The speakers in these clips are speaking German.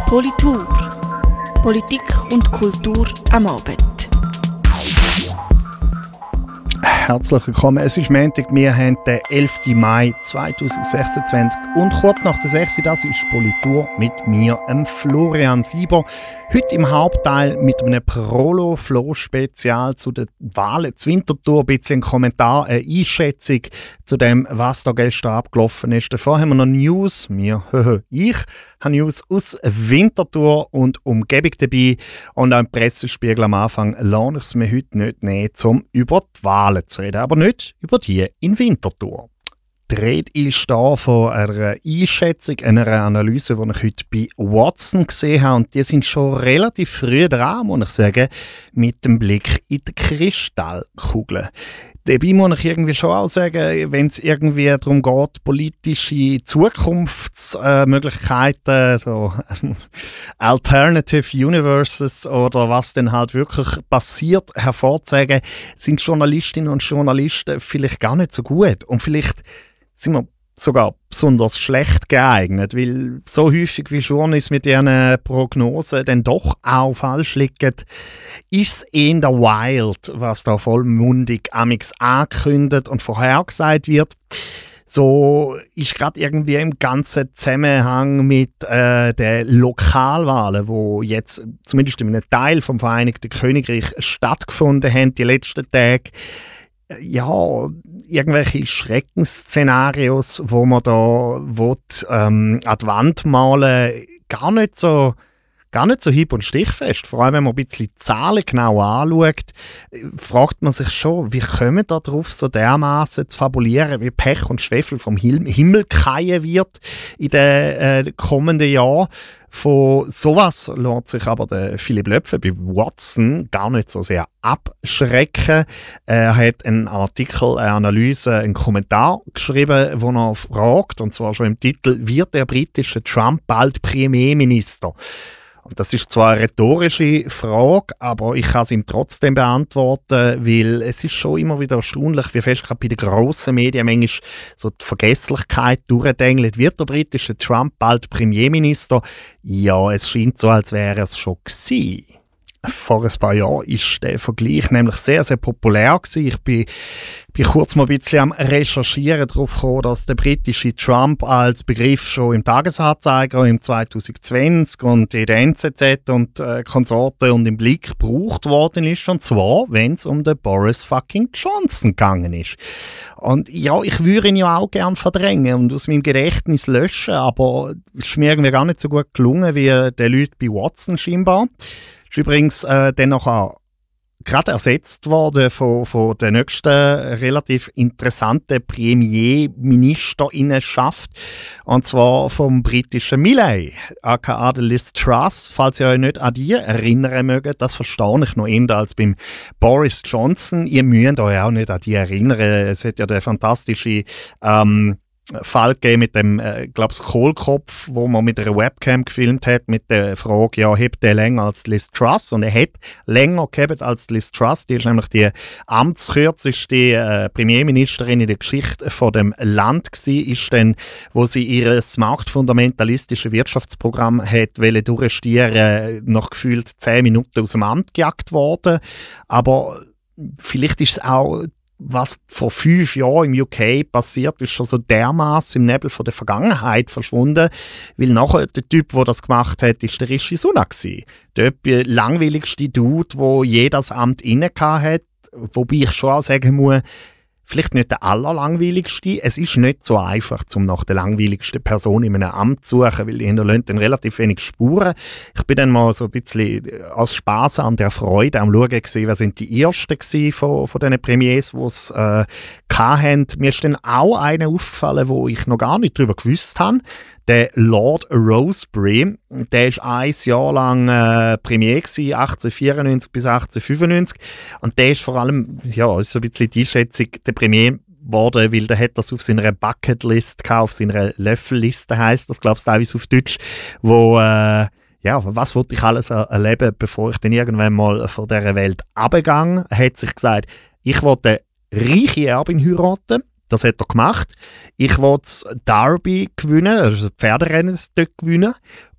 Politur. Politik und Kultur am Abend. Herzlich willkommen. Es ist Montag, wir haben den 11. Mai 2026 und kurz nach der 6. Das ist Politur mit mir, Florian Sieber. Heute im Hauptteil mit einem Prolo-Flo-Spezial zu den Wahlen zur Winterthur, ein bisschen ein Kommentar, eine Einschätzung zu dem, was da gestern abgelaufen ist. Davor haben wir noch News, ich habe News aus Winterthur und Umgebung dabei und auch im Pressespiegel am Anfang lasse ich es mir heute nicht nehmen, um über die Wahlen zu reden, aber nicht über die in Winterthur. Die Rede ist hier von einer Einschätzung, einer Analyse, die ich heute bei Watson gesehen habe. Und die sind schon relativ früh dran, muss ich sagen, mit dem Blick in die Kristallkugel. Dabei muss ich irgendwie schon auch sagen, wenn es irgendwie darum geht, politische Zukunftsmöglichkeiten, so Alternative Universes oder was denn halt wirklich passiert, hervorzusagen, sind Journalistinnen und Journalisten vielleicht gar nicht so gut. Und vielleicht sind wir sogar besonders schlecht geeignet, weil so häufig wie Journalisten mit ihren Prognosen dann doch auch falsch liegen, ist in der Wild, was da vollmundig amix angekündigt und vorhergesagt wird. So ist gerade irgendwie im ganzen Zusammenhang mit den Lokalwahlen, wo jetzt zumindest in einem Teil vom Vereinigten Königreich stattgefunden haben, die letzten Tage, ja, irgendwelche Schreckensszenarios, wo man da an die Wand malen, gar nicht so hieb- und stichfest. Vor allem, wenn man ein bisschen die Zahlen genau anschaut, fragt man sich schon, wie kommen da drauf, so dermaßen zu fabulieren, wie Pech und Schwefel vom Himmel fallen wird in den kommenden Jahren. Von sowas lässt sich aber der Philipp Löpfe bei Watson gar nicht so sehr abschrecken. Er hat einen Artikel, eine Analyse, einen Kommentar geschrieben, wo er fragt, und zwar schon im Titel, wird der britische Trump bald Premierminister? Und das ist zwar eine rhetorische Frage, aber ich kann es ihm trotzdem beantworten, weil es ist schon immer wieder erstaunlich, wie fest gerade bei den grossen Medien manchmal so die Vergesslichkeit durchdengelt. Wird der britische Trump bald Premierminister? Ja, es scheint so, als wäre es schon gewesen. Vor ein paar Jahren war der Vergleich nämlich sehr, sehr populär gewesen. Ich bin kurz mal ein bisschen am Recherchieren darauf gekommen, dass der britische Trump als Begriff schon im Tagesanzeiger im 2020 und in der NZZ und Konsorten und im Blick gebraucht worden ist. Und zwar, wenn es um den Boris fucking Johnson gegangen ist. Und ja, ich würde ihn ja auch gerne verdrängen und aus meinem Gedächtnis löschen, aber es ist mir irgendwie gar nicht so gut gelungen wie den Leuten bei Watson scheinbar. Ist übrigens dann noch gerade ersetzt worden von der nächsten relativ interessanten Premierministerinnenschaft, und zwar vom britischen Milley, aka Liz Truss. Falls ihr euch nicht an die erinnern mögt, das verstehe ich noch eher als beim Boris Johnson. Ihr müsst euch auch nicht an die erinnern. Es hat ja der fantastische Fall gegeben mit dem, Kohlkopf, wo man mit einer Webcam gefilmt hat, mit der Frage, ja, hebt der länger als Liz Truss? Und er hat länger gehabt als Liz Truss. Die ist nämlich die amtskürzeste Premierministerin in der Geschichte von dem Land gewesen, ist dann, wo sie ihr marktfundamentalistisches Wirtschaftsprogramm hat durchstieren, nach gefühlt 10 Minuten aus dem Amt gejagt worden. Aber vielleicht ist es auch, was vor 5 Jahren im UK passiert, ist schon so dermaßen im Nebel von der Vergangenheit verschwunden, weil nachher der Typ, der das gemacht hat, ist der Rishi Sunak gewesen. Der langweiligste Dude, der je das Amt inne hat, wobei ich schon auch sagen muss, vielleicht nicht der allerlangweiligste. Es ist nicht so einfach, um nach der langweiligsten Person in einem Amt zu suchen, weil die hinterlassen dann relativ wenig Spuren. Ich bin dann mal so ein bisschen als Spaß an der Freude am Schauen gewesen, wer sind die Ersten von diesen Premiers, die es hatten. Mir ist dann auch einer aufgefallen, wo ich noch gar nicht darüber gewusst habe. Der Lord Rosebery, der war 1 Jahr lang Premier gewesen, 1894 bis 1895. Und der ist vor allem, ja, ist so ein bisschen die Einschätzung, der Premier geworden, weil der hat das auf seiner Bucketlist gehabt, auf seiner Löffelliste heisst das, glaube ich, teilweise auf Deutsch, wo, was wollte ich alles erleben, bevor ich dann irgendwann mal von dieser Welt runtergehe. Er hat sich gesagt, ich wollte reiche Erbin heiraten. Das hat er gemacht. Ich wollte das Derby gewinnen, also das Pferderennen dort gewinnen.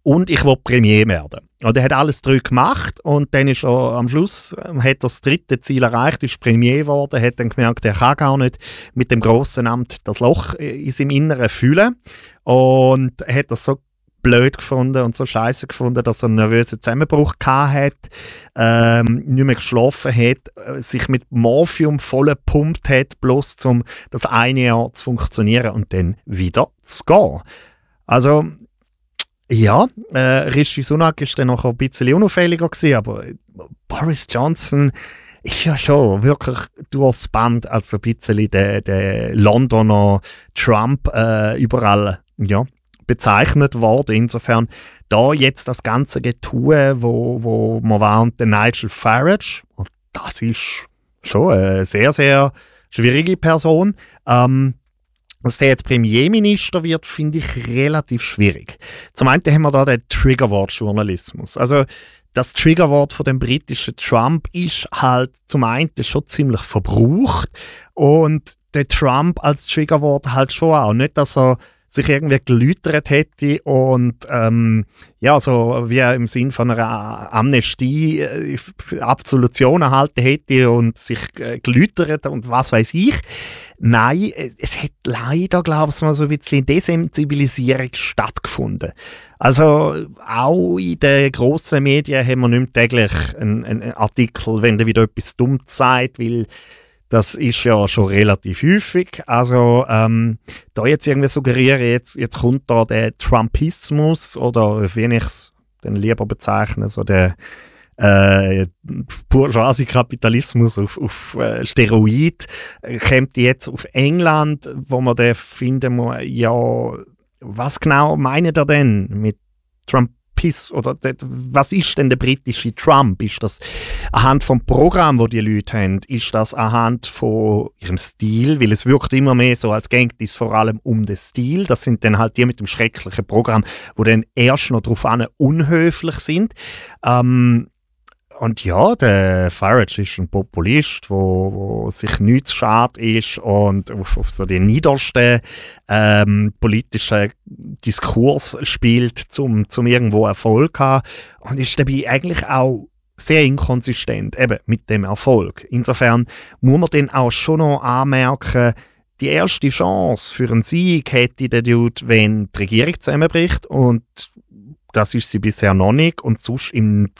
und ich will Premier werden. Und er hat alles 3 gemacht und dann ist er am Schluss, hat er das 3. Ziel erreicht, ist Premier geworden, hat dann gemerkt, er kann gar nicht mit dem grossen Amt das Loch in seinem Inneren füllen und hat das so blöd gefunden und so scheiße gefunden, dass er einen nervösen Zusammenbruch hatte, nicht mehr geschlafen hat, sich mit Morphium voll gepumpt hat, bloß um das eine Jahr zu funktionieren und dann wieder zu gehen. Also, ja, Rishi Sunak war dann noch ein bisschen unauffälliger gewesen, aber Boris Johnson ist ja schon wirklich durchs Band als so ein bisschen der Londoner Trump überall bezeichnet worden. Insofern da jetzt das ganze Getue, wo man war, und der Nigel Farage, und das ist schon eine sehr, sehr schwierige Person. Dass der jetzt Premierminister wird, finde ich relativ schwierig. Zum einen haben wir da den Triggerwort-Journalismus. Also das Triggerwort von dem britischen Trump ist halt zum einen schon ziemlich verbraucht und der Trump als Triggerwort halt schon auch. Nicht, dass er sich irgendwie geläutert hätte und so wie im Sinn von einer Amnestie Absolution erhalten hätte und sich geläutert und was weiß ich. Nein, es hat leider, glaube ich, mal so ein bisschen Desensibilisierung stattgefunden. Also auch in den grossen Medien haben wir nicht mehr täglich einen Artikel, wenn der wieder etwas Dummes sagt, weil das ist ja schon relativ häufig. Also da jetzt irgendwie suggeriere, jetzt kommt da der Trumpismus oder wie ich es dann lieber bezeichne, so der Bourgeoisie-Kapitalismus auf Steroid, kommt jetzt auf England, wo man da finden muss, ja, was genau meint er denn mit Trumpis? Oder was ist denn der britische Trump? Ist das anhand vom Programm, das die Leute haben? Ist das anhand von ihrem Stil? Weil es wirkt immer mehr so, als geht es vor allem um den Stil. Das sind dann halt die mit dem schrecklichen Programm, wo dann erst noch darauf an unhöflich sind. Und ja, der Farage ist ein Populist, wo sich nichts schade ist und auf so den niedersten politischen Diskurs spielt, zum irgendwo Erfolg zu haben. Und ist dabei eigentlich auch sehr inkonsistent, eben mit dem Erfolg. Insofern muss man dann auch schon noch anmerken, die erste Chance für einen Sieg hätte der Dude, wenn die Regierung zusammenbricht, und das ist sie bisher noch nicht, und sonst im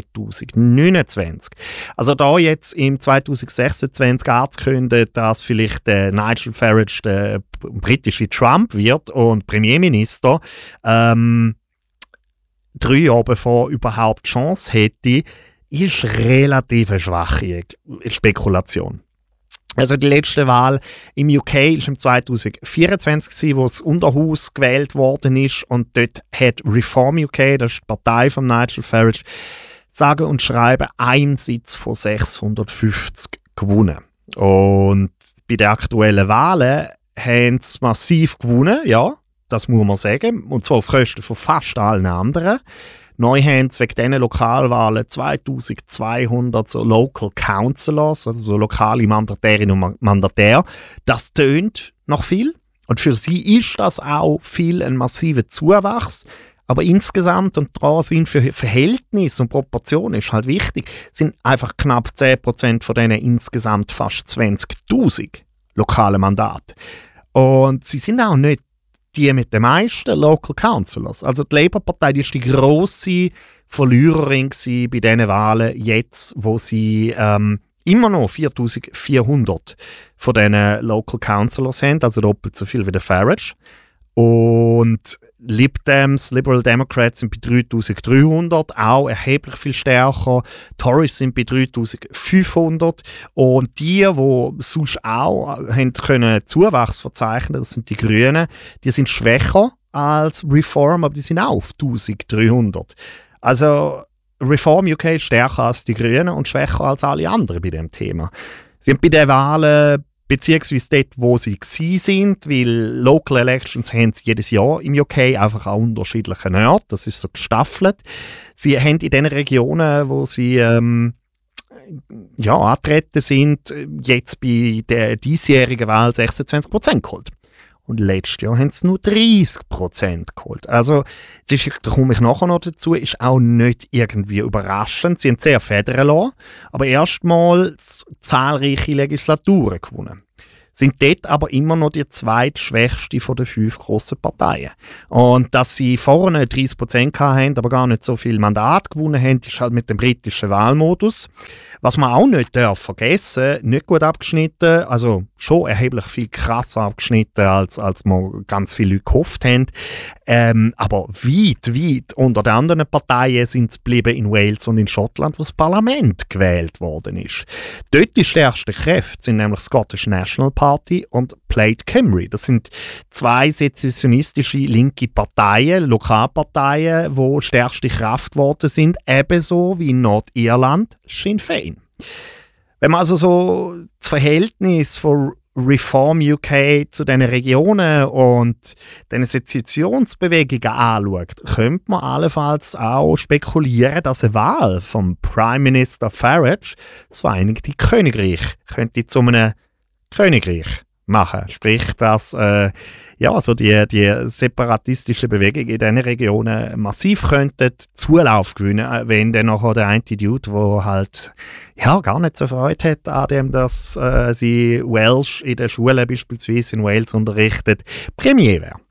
2029. Also da jetzt im 2026 anzukündigen, dass vielleicht der Nigel Farage der britische Trump wird und Premierminister, 3 Jahre bevor überhaupt Chance hätte, ist relativ eine schwache Spekulation. Also die letzte Wahl im UK war im 2024, wo das Unterhaus gewählt worden ist, und dort hat Reform UK, das ist die Partei von Nigel Farage, sage und schreibe 1 Sitz von 650 gewonnen. Und bei den aktuellen Wahlen haben sie massiv gewonnen, ja, das muss man sagen, und zwar auf Kosten von fast allen anderen. Neu haben sie wegen diesen Lokalwahlen 2200 so Local Councillors, also so lokale Mandatärinnen und Mandatäre. Das tönt noch viel. Und für sie ist das auch viel ein massiver Zuwachs. Aber insgesamt, und daran sind für Verhältnis und Proportion ist halt wichtig, sind einfach knapp 10% von denen insgesamt fast 20'000 lokale Mandate. Und sie sind auch nicht die mit den meisten Local Councillors. Also die Labour-Partei, die ist die grosse Verliererin bei diesen Wahlen jetzt, wo sie immer noch 4400 von diesen Local Councillors haben, also doppelt so viel wie der Farage. Und Lib Dems, Liberal Democrats sind bei 3300, auch erheblich viel stärker. Tories sind bei 3500. Und die sonst auch haben können Zuwachs verzeichnen, das sind die Grünen, die sind schwächer als Reform, aber die sind auch auf 1300. Also Reform UK ist stärker als die Grünen und schwächer als alle anderen bei dem Thema. Sie haben bei den Wahlen, beziehungsweise dort, wo sie sind, weil Local Elections haben sie jedes Jahr im UK, einfach an unterschiedlichen Orten, das ist so gestaffelt. Sie haben in den Regionen, wo sie antreten sind, jetzt bei der diesjährigen Wahl 26% geholt. und letztes Jahr haben sie nur 30% geholt. Also, da komme ich nachher noch dazu, ist auch nicht irgendwie überraschend. Sie haben sehr federn lassen, aber erstmals zahlreiche Legislaturen gewonnen. Sind dort aber immer noch die zweitschwächste von den 5 grossen Parteien. Und dass sie vorne 30% hatten, aber gar nicht so viele Mandate gewonnen haben, ist halt mit dem britischen Wahlmodus. Was man auch nicht vergessen, nicht gut abgeschnitten, also schon erheblich viel krasser abgeschnitten, als man ganz viele Leute gehofft haben. Aber weit unter den anderen Parteien sind sie geblieben in Wales und in Schottland, wo das Parlament gewählt worden ist. Dort die stärksten Kräfte sind nämlich Scottish National Party und Plaid Cymru. Das sind 2 sezessionistische linke Parteien, Lokalparteien, die stärkste Kraft geworden sind, ebenso wie in Nordirland Sinn Féin. Wenn man also so das Verhältnis von Reform UK zu diesen Regionen und diesen Sezessionsbewegungen anschaut, könnte man allenfalls auch spekulieren, dass eine Wahl vom Prime Minister Farage das Vereinigte Königreich könnte zu einem Königreich machen. Sprich, dass so die separatistischen Bewegungen in diesen Regionen massiv könnten Zulauf gewinnen, wenn dann nachher der eine Dude, der halt gar nicht so Freude hat an dem, dass sie Welsh in der Schule beispielsweise in Wales unterrichtet, Premier wäre.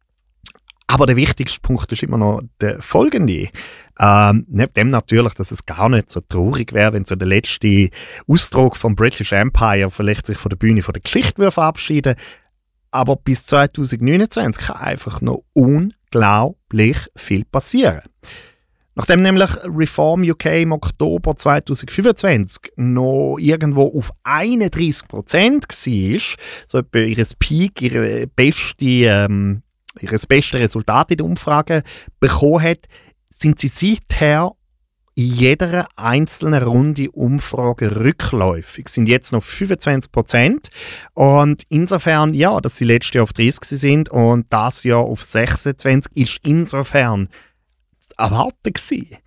Aber der wichtigste Punkt ist immer noch der folgende. Neben dem natürlich, dass es gar nicht so traurig wäre, wenn so der letzte Ausdruck vom British Empire vielleicht sich von der Bühne von der Geschichte verabschieden. Aber bis 2029 kann einfach noch unglaublich viel passieren. Nachdem nämlich Reform UK im Oktober 2025 noch irgendwo auf 31% war, so etwa ihres Peak, ihres beste Resultat in der Umfrage bekommen hat, sind sie seither in jeder einzelnen Runde Umfrage rückläufig. Sind jetzt noch 25%. Und insofern, dass sie letztes Jahr auf 30 sind und das Jahr auf 26, ist insofern erwartet gewesen.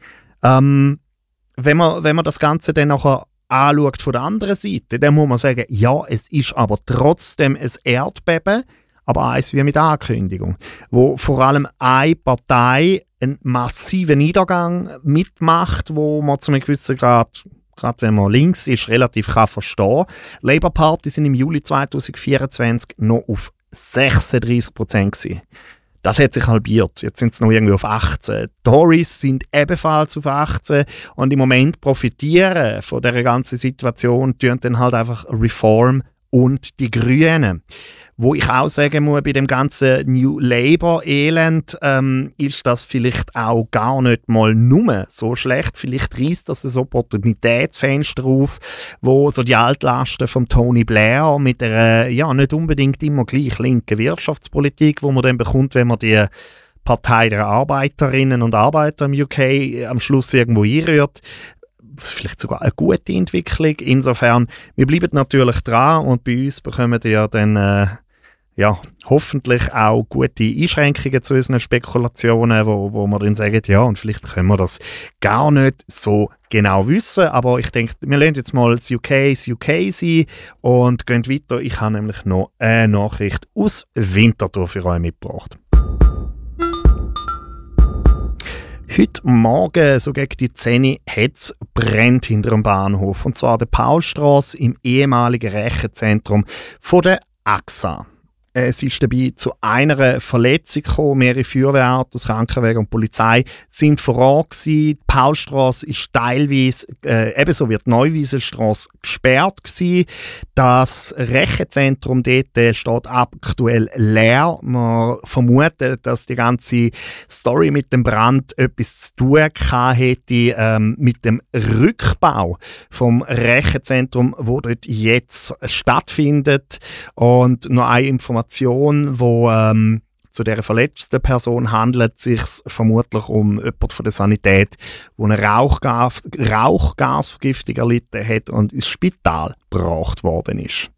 Wenn man das Ganze dann nachher anschaut von der anderen Seite, dann muss man sagen, ja, es ist aber trotzdem ein Erdbeben, aber eins wie mit Ankündigung, wo vor allem eine Partei einen massiven Niedergang mitmacht, wo man zu einem gewissen Grad, gerade wenn man links ist, relativ kann verstehen. Labour Party sind im Juli 2024 noch auf 36% gewesen. Das hat sich halbiert. Jetzt sind es noch irgendwie auf 18. Tories sind ebenfalls auf 18 und im Moment profitieren von dieser ganzen Situation tun dann halt einfach Reform und die Grünen. Wo ich auch sagen muss, bei dem ganzen New Labour-Elend ist das vielleicht auch gar nicht mal nur so schlecht. Vielleicht reißt das ein Opportunitätsfenster auf, wo so die Altlasten von Tony Blair mit der nicht unbedingt immer gleich linken Wirtschaftspolitik, wo man dann bekommt, wenn man die Partei der Arbeiterinnen und Arbeiter im UK am Schluss irgendwo einrührt, vielleicht sogar eine gute Entwicklung. Insofern, wir bleiben natürlich dran und bei uns bekommen ihr dann hoffentlich auch gute Einschränkungen zu unseren Spekulationen, wo wir dann sagen, und vielleicht können wir das gar nicht so genau wissen, aber ich denke, wir lassen jetzt mal das UK sein und gehen weiter. Ich habe nämlich noch eine Nachricht aus Winterthur für euch mitgebracht. Heute Morgen, so gegen die 10 Uhr, hat es brennt hinter dem Bahnhof, und zwar der Paulstrasse im ehemaligen Rechenzentrum von der AXA. Es ist dabei zu einer Verletzung gekommen. Mehrere Feuerwehrautos, Krankenwagen und Polizei sind vor Ort gewesen. Die Paulstrasse ist teilweise, ebenso wie die Neuwieselstrasse, gesperrt gewesen. Das Rechenzentrum dort steht aktuell leer. Man vermutet, dass die ganze Story mit dem Brand etwas zu tun hätte mit dem Rückbau vom Rechenzentrum, wo dort jetzt stattfindet. Und noch eine Information, wo zu dieser verletzten Person handelt, sich vermutlich um jemanden von der Sanität, der eine Rauchgasvergiftung erlitten hat und ins Spital gebracht worden ist.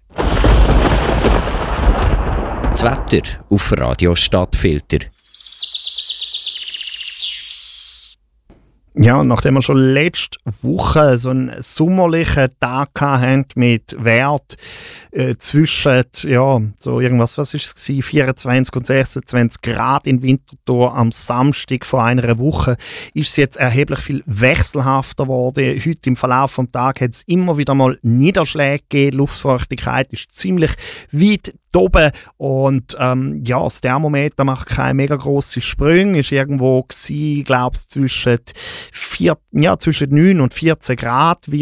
Das Wetter auf Radio Stadtfilter. Ja, nachdem wir schon letzte Woche so einen sommerlichen Tag hatten mit Wert zwischen, ja, so irgendwas, was ist es gewesen, 24 und 26 Grad in Winterthur am Samstag vor einer Woche, ist es jetzt erheblich viel wechselhafter geworden. Heute im Verlauf des Tages hat es immer wieder mal Niederschläge gegeben. Die Luftfeuchtigkeit ist ziemlich weit oben und ja, das Thermometer macht keine mega grossen Sprünge, ist irgendwo gewesen, glaube ich, zwischen 9 und 14 Grad, wie